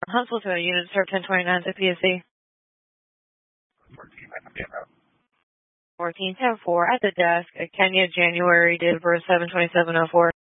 Huntsville to a unit serve 1029 to PSC. 1410-4 at the desk. Kenya, January, date of birth 7/27/04.